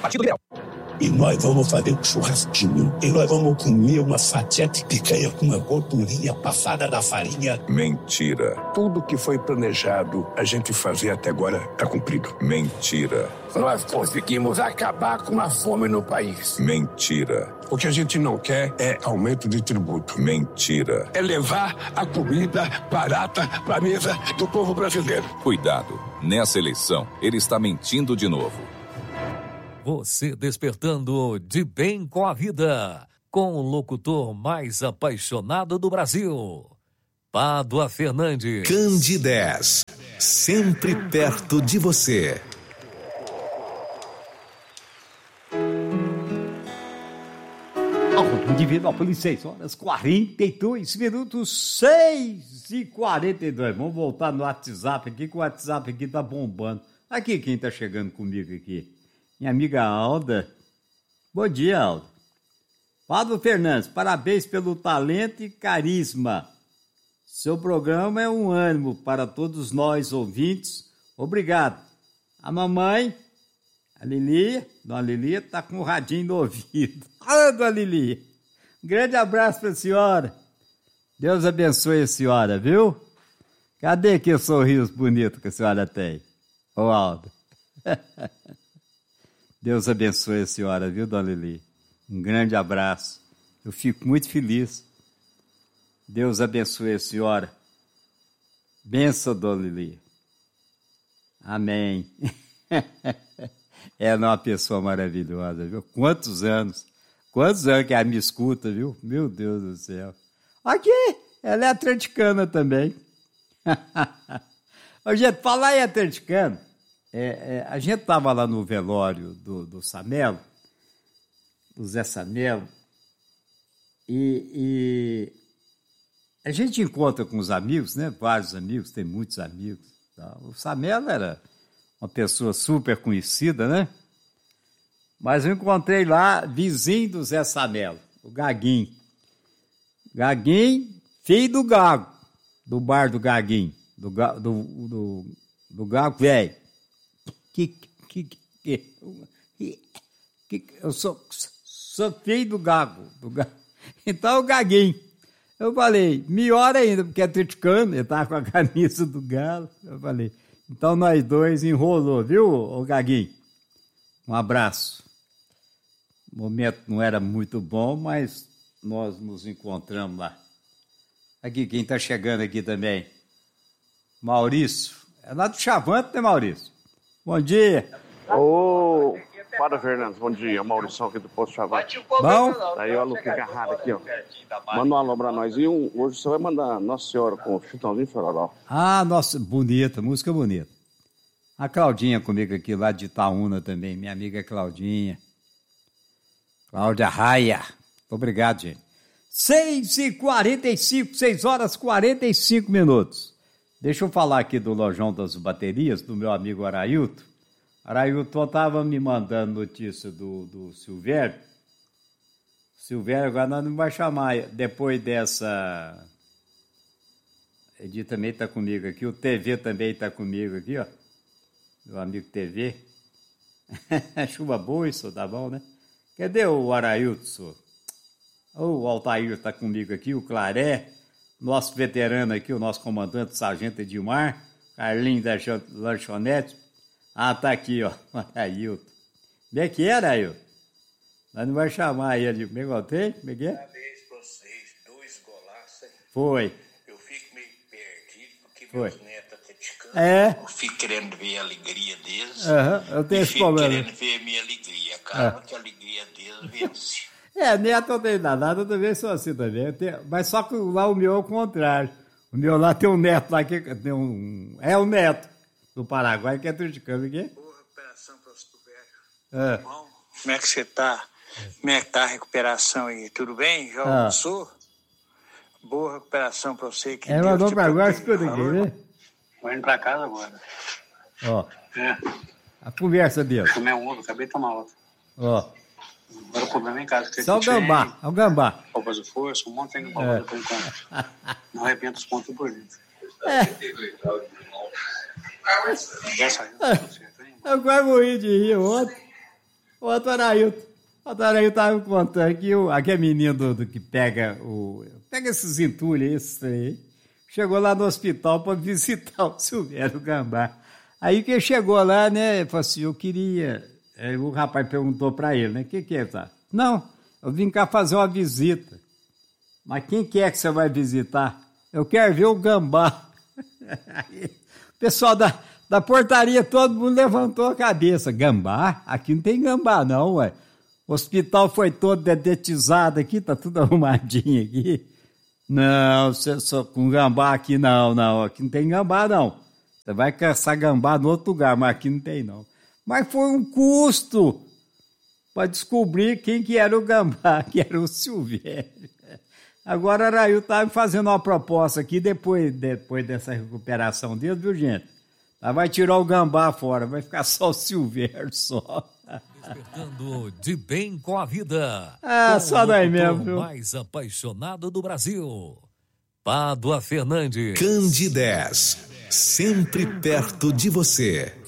Partido Liberal. E nós vamos fazer um churrasquinho. E nós vamos comer uma fatia de picanha com uma gordurinha passada da farinha. Mentira. Tudo que foi planejado a gente fazer até agora está cumprido. Mentira. Nós conseguimos acabar com a fome no país. Mentira. O que a gente não quer é aumento de tributo. Mentira. É levar a comida barata para a mesa do povo brasileiro. Cuidado. Nessa eleição, ele está mentindo de novo. Você despertando de bem com a vida, com o locutor mais apaixonado do Brasil, Pádua Fernandes. Candidez, sempre perto de você. Divinópolis, 6h42, 6h42. Vamos voltar no WhatsApp aqui, que o WhatsApp aqui tá bombando. Aqui, quem tá chegando comigo aqui? Minha amiga Alda. Bom dia, Alda. Pádua Fernandes, parabéns pelo talento e carisma. Seu programa é um ânimo para todos nós ouvintes. Obrigado. A mamãe, a Lilia, Dona Lilia, tá com o radinho no ouvido. Ah, Dona Lilia. Um grande abraço para a senhora. Deus abençoe a senhora, viu? Cadê aquele sorriso bonito que a senhora tem? Ô, Aldo. Deus abençoe a senhora, viu, Dona Lili? Um grande abraço. Eu fico muito feliz. Deus abençoe a senhora. Benção, Dona Lili. Amém. Ela é uma pessoa maravilhosa, viu? Quantos anos que ela me escuta, viu? Meu Deus do céu. Aqui, ela é atleticana também. Ô, gente, falar em atleticano, a gente estava lá no velório do Samelo, do Zé Samelo, e a gente encontra com os amigos, né? Vários amigos, tem muitos amigos. Tá? O Samelo era uma pessoa super conhecida, né? Mas eu encontrei lá, vizinho do Zé Samelo, o Gaguinho. Gaguinho, filho do Gago, do bar do Gaguinho, do Gago velho. Eu sou filho do Gago. Então, o Gaguinho. Eu falei, melhor ainda, porque é atleticano, ele estava com a camisa do Galo. Eu falei, então nós dois enrolou, viu, ô Gaguinho? Um abraço. O momento não era muito bom, mas nós nos encontramos lá. Aqui, quem está chegando aqui também? Maurício. É lá do Chavante, né, Maurício? Bom dia. Ô, Pádua Fernandes, bom dia. Maurício aqui do Posto Chavante. Bom? Aí o Luque Agarrado aqui, ó. Manda um alô pra nós. E hoje você vai mandar Nossa Senhora com o Chitãozinho Chororó. Ah, nossa, bonita, música bonita. A Claudinha comigo aqui, lá de Itaúna também, minha amiga Claudinha. Cláudia Raia. Obrigado, gente. 6h45, 6h45. Deixa eu falar aqui do Lojão das Baterias, do meu amigo Arailton. Arailton estava me mandando notícia do Silvério. Silvério agora nós não vai chamar. Depois dessa... Edi também está comigo aqui. O TV também está comigo aqui, ó. Meu amigo TV. Chuva boa isso, tá bom, né? Cadê o Arailton, senhor? O Altair está comigo aqui, o Claré, nosso veterano aqui, o nosso comandante, o Sargento Edmar, Carlinhos da Lanchonete. Ah, tá aqui, ó, o Arailton. Como é que é, Arailton? Nós não vamos chamar ele. Como é que eu tenho? Como é que é? Parabéns para vocês, 2 golaços. Foi. Eu fico meio perdido, porque Foi. meus netos atleticano. É. Eu fico querendo ver a alegria deles. Eu tenho esse problema. Fico querendo ver a minha alegria. Calma que a alegria deles vence. Neto não tem nada, eu também sou assim também. Mas só que lá o meu é o contrário. O meu lá tem um neto lá que tem é o neto do Paraguai que é atleticano aqui. Boa recuperação para você, velho. Bom, como é que você tá? Como é que tá a recuperação aí? Tudo bem? Já almoçou? Boa recuperação para você. Que Deus mandou para agora, escuta aqui, né? Tô indo para casa agora. Ó. A conversa dele. Tomei um ovo, acabei de tomar outro. Ó. Agora o problema é em casa. Só o gambá, é o gambá. Roupas de força, um monte de coisa por enquanto. Não arrebenta os pontos por dentro. Já saiu. Eu quase morri de rir ontem. O outro Arailton estava contando que aquele menino que pega esses entulhos, esses aí, chegou lá no hospital para visitar o Silvério Gambá. Aí que chegou lá, né, falou assim, eu queria... Aí o rapaz perguntou para ele, né, o que é, tá? Não, eu vim cá fazer uma visita. Mas quem que é que você vai visitar? Eu quero ver o Gambá. Aí, o pessoal da portaria, todo mundo levantou a cabeça. Gambá? Aqui não tem gambá não, ué. O hospital foi todo dedetizado aqui, tá tudo arrumadinho aqui. Não, você só com gambá aqui não, aqui não tem gambá não. Você vai caçar gambá no outro lugar, mas aqui não tem não. Mas foi um custo para descobrir quem que era o Gambá, que era o Silvério. Agora, Arailton está me fazendo uma proposta aqui, depois dessa recuperação dele, viu, gente? Ela vai tirar o Gambá fora, vai ficar só o Silvério, só. Despertando de bem com a vida. Só daí mesmo, viu? O mais apaixonado do Brasil. Pádua Fernandes. Candidez, sempre perto de você.